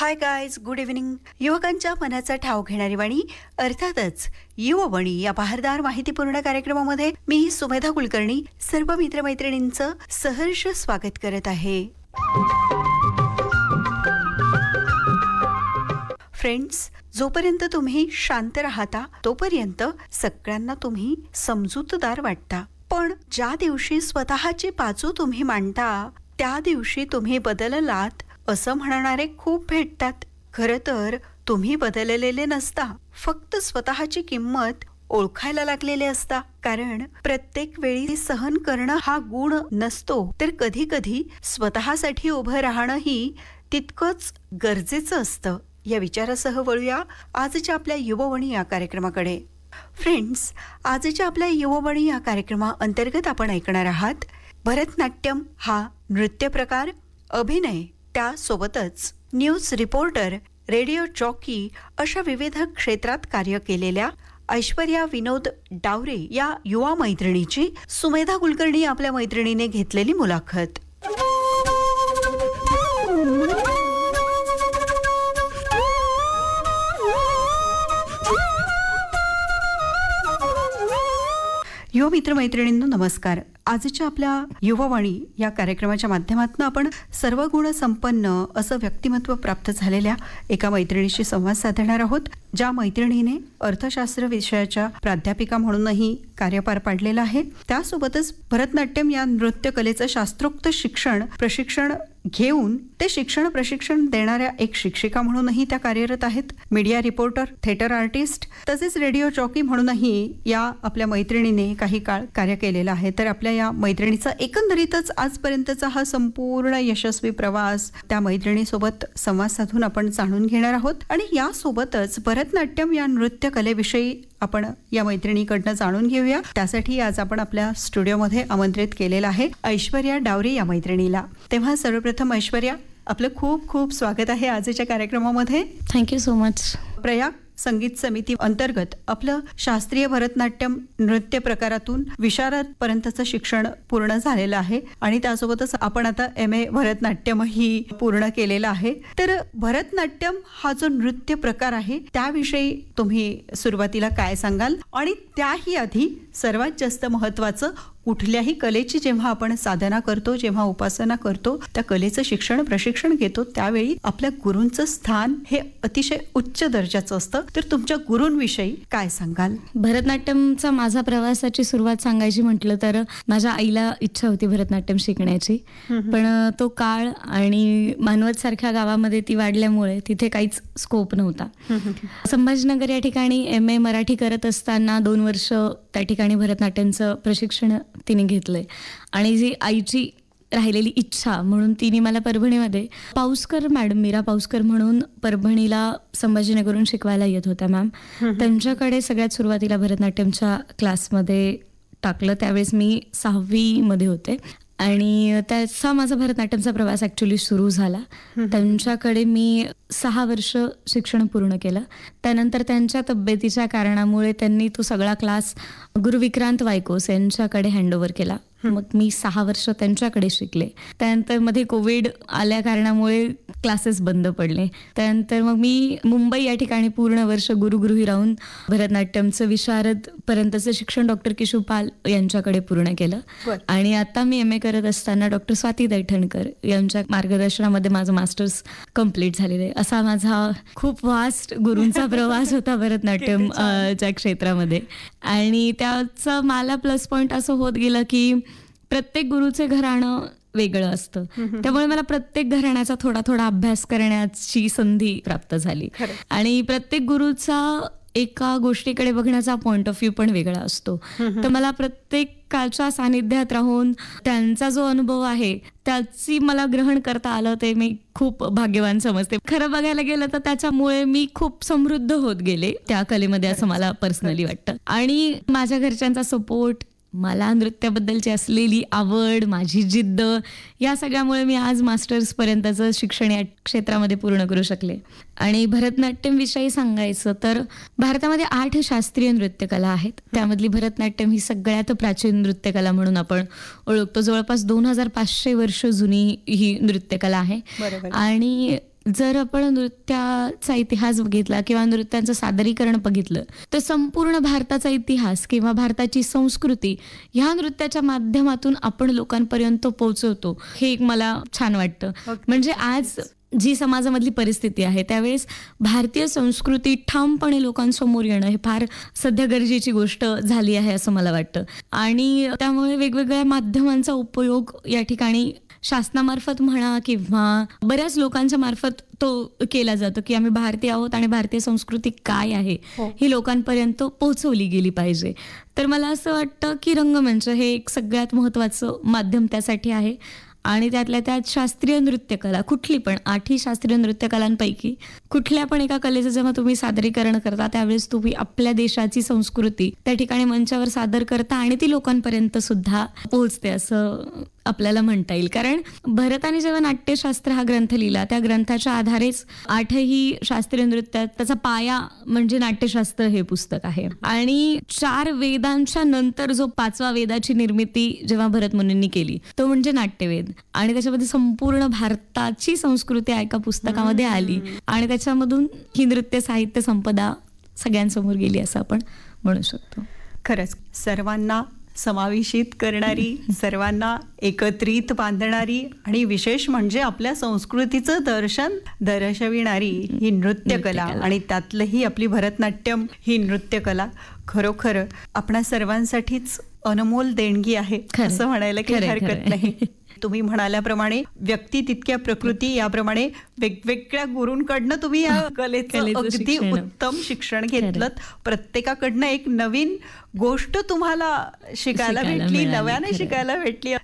Hi guys, good evening. युवकांच्या मनाचा ठाव घेणारी वाणी, अर्थातच युववाणी या बहारदार माहितीपूर्ण कार्यक्रमामध्ये मी सुमेधा कुलकर्णी सर्व मित्रमैत्रिणींचं सहर्ष स्वागत करत आहे. फ्रेंड्स, जोपर्यंत तुम्ही शांत राहता तोपर्यंत सगळ्यांना तुम्ही समजूतदार वाटता, पण ज्या दिवशी स्वतःची बाजू तुम्ही मांडता त्या दिवशी तुम्ही बदललात असं म्हणणारे खूप भेटतात. खरं तर तुम्ही बदललेले नसता, फक्त स्वतःची किंमत ओळखायला लागलेले असता. कारण प्रत्येक वेळी सहन करणं हा गुण नसतो, तर कधी कधी स्वतःसाठी उभं राहणंही तितकंच गरजेचं असतं. या विचारासह वळूया आजच्या आपल्या युववाणी या कार्यक्रमाकडे. फ्रेंड्स, आजच्या आपल्या युववाणी या कार्यक्रमाअंतर्गत आपण ऐकणार आहात भरतनाट्यम हा नृत्य प्रकार, अभिनय, त्यासोबतच न्यूज रिपोर्टर, रेडिओ जॉकी अशा विविध क्षेत्रात कार्य केलेल्या ऐश्वर्या विनोद डावरे या युवा मैत्रिणीची सुमेधा कुलकर्णी आपल्या मैत्रिणीने घेतलेली मुलाखत. युवा मित्रमैत्रिणींनो नमस्कार. आजच्या आपल्या युववाणी या कार्यक्रमाच्या माध्यमातून आपण सर्व गुण संपन्न असं व्यक्तिमत्व प्राप्त झालेल्या एका मैत्रिणीशी संवाद साधणार आहोत, ज्या मैत्रिणीने अर्थशास्त्र विषयाच्या प्राध्यापिका म्हणूनही कार्य पार पाडलेलं आहे. त्यासोबतच भरतनाट्यम या नृत्य कलेचं शास्त्रोक्त प्रशिक्षण घेऊन ते प्रशिक्षण देणाऱ्या एक शिक्षिका म्हणूनही त्या कार्यरत आहेत. मीडिया रिपोर्टर, थिएटर आर्टिस्ट तसेच रेडिओ जॉकी म्हणूनही या आपल्या मैत्रिणीने काही काळ कार्य केलेलं आहे. तर आपल्या या मैत्रिणीचा एकंदरीतच आजपर्यंतचा हा संपूर्ण यशस्वी प्रवास त्या मैत्रिणीसोबत संवाद साधून आपण जाणून घेणार आहोत. आणि यासोबतच भरतनाट्यम या नृत्य कलेविषयी आपण या मैत्रिणीकडनं जाणून घेऊया. त्यासाठी आज आपण आपल्या स्टुडिओमध्ये आमंत्रित केलेलं आहे ऐश्वर्या डावरे या मैत्रिणीला. तेव्हा सर्वप्रथम ऐश्वर्या, आपलं खूप खूप स्वागत आहे आजच्या कार्यक्रमामध्ये. Thank you so much. प्रयाग संगीत समिती अंतर्गत आपलं शास्त्रीय भरतनाट्यम नृत्य प्रकारातून विशारद पर्यंतचं शिक्षण पूर्ण झालेलं आहे आणि त्यासोबतच आपण आता MA भरतनाट्यम ही पूर्ण केलेलं आहे. तर भरतनाट्यम हा जो नृत्य प्रकार आहे त्याविषयी तुम्ही सुरुवातीला काय सांगाल? आणि त्याही आधी सर्वात जास्त महत्वाचं, कुठल्याही कलेची जेव्हा आपण साधना करतो, जेव्हा उपासना करतो, त्या कलेचं प्रशिक्षण घेतो त्यावेळी आपल्या गुरूंचं स्थान हे अतिशय उच्च दर्जाचं असतं. तर तुमच्या गुरूंविषयी काय सांगाल? भरतनाट्यमचा माझा प्रवासाची सुरुवात सांगायची म्हटलं तर माझ्या आईला इच्छा होती भरतनाट्यम शिकण्याची, पण तो काळ आणि मानवत सारख्या गावामध्ये ती वाढल्यामुळे तिथे काहीच स्कोप नव्हता. संभाजीनगर या ठिकाणी MA मराठी करत असताना 2 वर्ष त्या ठिकाणी भरतनाट्यमचं प्रशिक्षण तिने घेतलंय. आणि जी आईची राहिलेली इच्छा म्हणून तिने मला परभणीमध्ये पाऊसकर मॅडम, मीरा पाऊसकर म्हणून परभणीला संभाजीनगरहून शिकवायला येत होत्या मॅम, त्यांच्याकडे सगळ्यात सुरुवातीला भरतनाट्यमच्या क्लासमध्ये टाकलं. त्यावेळेस मी 6वी मध्ये होते आणि त्याचा माझा भरतनाट्यमचा प्रवास ॲक्च्युली सुरू झाला. त्यांच्याकडे मी 6 वर्ष शिक्षण पूर्ण केलं. त्यानंतर त्यांच्या तब्येतीच्या कारणामुळे त्यांनी तो सगळा क्लास गुरु विक्रांत वायकोस यांच्याकडे हँडओव्हर केला. मग मी 6 वर्ष त्यांच्याकडे शिकले. त्यानंतर मध्ये कोविड आल्या कारणामुळे क्लासेस बंद पडले. त्यानंतर मग मी मुंबई या ठिकाणी पूर्ण वर्ष गुरुगृही राहून भरतनाट्यमचं विशारद पर्यंतचं शिक्षण डॉक्टर किशोपाल यांच्याकडे पूर्ण केलं. आणि आता मी MA करत असताना डॉक्टर स्वाती दैठणकर यांच्या मार्गदर्शनामध्ये माझं मास्टर्स कम्प्लीट झालेलं आहे. असा माझा खूप वास्ट गुरूंचा प्रवास होता भरतनाट्यमच्या क्षेत्रामध्ये. आणि त्याचं मला प्लस पॉईंट असं होत गेलं की प्रत्येक गुरुचे घराणं वेगळं असतं, त्यामुळे मला प्रत्येक घराण्याचा थोडा थोडा अभ्यास करण्याची संधी प्राप्त झाली. आणि प्रत्येक गुरुचा एका गोष्टीकडे बघण्याचा पॉइंट ऑफ व्ह्यू पण वेगळा असतो. तर मला प्रत्येकाच्या सानिध्यात राहून त्यांचा जो अनुभव आहे त्याची मला ग्रहण करता आलं, ते मी खूप भाग्यवान समजते. खरं बघायला गेलं तर त्याच्यामुळे मी खूप समृद्ध होत गेले त्या कलेमध्ये, असं मला पर्सनली वाटतं. आणि माझ्या घरच्यांचा सपोर्ट, मला नृत्याबद्दलची असलेली आवड, माझी जिद्द, या सगळ्यामुळे मी आज मास्टर्सपर्यंतचं शिक्षण या क्षेत्रामध्ये पूर्ण करू शकले. आणि भरतनाट्यम विषयी सांगायचं तर भारतामध्ये 8 शास्त्रीय नृत्यकला आहेत. त्यामधली भरतनाट्यम ही सगळ्यात प्राचीन नृत्यकला म्हणून आपण ओळखतो. जवळपास 2500 वर्ष जुनी ही नृत्यकला आहे. आणि जर आपण नृत्याचा इतिहास बघितला किंवा नृत्यांचं सादरीकरण बघितलं तर संपूर्ण भारताचा इतिहास किंवा भारताची संस्कृती ह्या नृत्याच्या माध्यमातून आपण लोकांपर्यंत पोहोचवतो, हे एक मला छान वाटतं. म्हणजे आज जी समाजामधली परिस्थिती आहे त्यावेळेस भारतीय संस्कृती ठामपणे लोकांसमोर येणं हे फार सध्या गरजेची गोष्ट झाली आहे असं मला वाटतं. आणि त्यामुळे वेगवेगळ्या माध्यमांचा उपयोग या ठिकाणी शासनामार्फत म्हणा किंवा बऱ्याच लोकांच्या मार्फत तो केला जातो की आम्ही भारतीय आहोत आणि भारतीय संस्कृती काय आहे ही लोकांपर्यंत पोहोचवली गेली पाहिजे. तर मला असं वाटतं की रंगमंच हे एक सगळ्यात महत्त्वाचं माध्यम त्यासाठी आहे. आणि त्यातल्या त्यात शास्त्रीय नृत्यकला, कुठली पण 8ही शास्त्रीय नृत्यकलांपैकी कुठल्या पण एका कलेचं जेव्हा तुम्ही सादरीकरण करता त्यावेळेस तुम्ही आपल्या देशाची संस्कृती त्या ठिकाणी मंचावर सादर करता आणि ती लोकांपर्यंत सुद्धा पोहोचते असं आपल्याला म्हणता येईल. कारण भरताने जेव्हा नाट्यशास्त्र हा ग्रंथ लिहिला त्या ग्रंथाच्या आधारेच 8ही शास्त्रीय नृत्यात त्याचा पाया म्हणजे नाट्यशास्त्र हे पुस्तक आहे. आणि 4 वेदांच्या नंतर जो 5वा वेदाची निर्मिती जेव्हा भरत मुनींनी केली तो म्हणजे नाट्यवेद. आणि त्याच्यामध्ये संपूर्ण भारताची संस्कृती एका पुस्तकामध्ये आली आणि त्याच्यामधून ही नृत्य साहित्य संपदा सगळ्यांसमोर गेली असं आपण म्हणू शकतो. खरंच सर्वांना समावेशित करणारी, सर्वांना एकत्रित बांधणारी आणि विशेष म्हणजे आपल्या संस्कृतीचं दर्शन दर्शविणारी ही नृत्यकला आणि त्यातलंही आपली भरतनाट्यम ही नृत्यकला खरोखर आपणा सर्वांसाठीच अनमोल देणगी आहे असं म्हणायला काही हरकत नाही. तुम्ही म्हणाल्याप्रमाणे व्यक्ती तितक्या प्रकृती याप्रमाणे वेगवेगळ्या गुरूंकडनं तुम्ही या कलेचं अगदी उत्तम शिक्षण घेतलं. प्रत्येकाकडनं एक नवीन गोष्ट तुम्हाला शिकायला भेटली, नव्याने शिकायला भेटली.